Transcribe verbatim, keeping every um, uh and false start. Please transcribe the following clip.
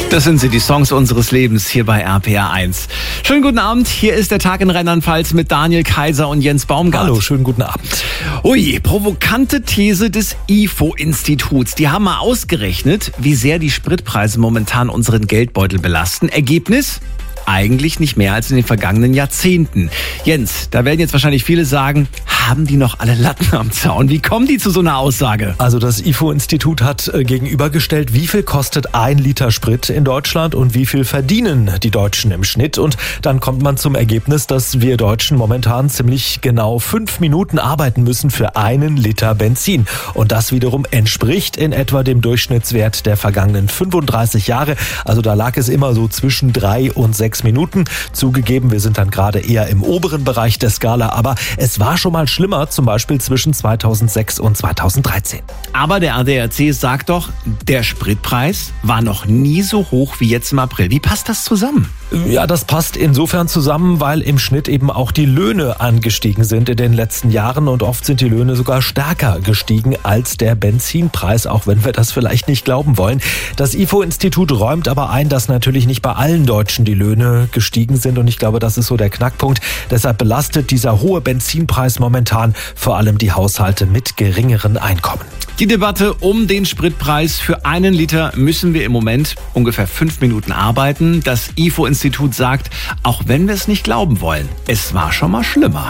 Das sind sie, die Songs unseres Lebens hier bei R P R eins. Schönen guten Abend, hier ist der Tag in Rheinland-Pfalz mit Daniel Kaiser und Jens Baumgart. Hallo, schönen guten Abend. Ui, provokante These des I F O-Instituts. Die haben mal ausgerechnet, wie sehr die Spritpreise momentan unseren Geldbeutel belasten. Ergebnis? Eigentlich nicht mehr als in den vergangenen Jahrzehnten. Jens, da werden jetzt wahrscheinlich viele sagen, haben die noch alle Latten am Zaun? Wie kommen die zu so einer Aussage? Also das I F O-Institut hat äh, gegenübergestellt, wie viel kostet ein Liter Sprit in Deutschland und wie viel verdienen die Deutschen im Schnitt. Und dann kommt man zum Ergebnis, dass wir Deutschen momentan ziemlich genau fünf Minuten arbeiten müssen für einen Liter Benzin. Und das wiederum entspricht in etwa dem Durchschnittswert der vergangenen fünfunddreißig Jahre. Also da lag es immer so zwischen drei und sechs Minuten. Zugegeben, wir sind dann gerade eher im oberen Bereich der Skala, aber es war schon mal schlimmer, zum Beispiel zwischen zweitausendsechs und zweitausenddreizehn. Aber der A D A C sagt doch, der Spritpreis war noch nie so hoch wie jetzt im April. Wie passt das zusammen? Ja, das passt insofern zusammen, weil im Schnitt eben auch die Löhne angestiegen sind in den letzten Jahren und oft sind die Löhne sogar stärker gestiegen als der Benzinpreis, auch wenn wir das vielleicht nicht glauben wollen. Das I F O-Institut räumt aber ein, dass natürlich nicht bei allen Deutschen die Löhne gestiegen sind und ich glaube, das ist so der Knackpunkt. Deshalb belastet dieser hohe Benzinpreis momentan vor allem die Haushalte mit geringeren Einkommen. Die Debatte um den Spritpreis für einen Liter müssen wir im Moment ungefähr fünf Minuten arbeiten. Das I F O-Institut sagt, auch wenn wir es nicht glauben wollen, es war schon mal schlimmer.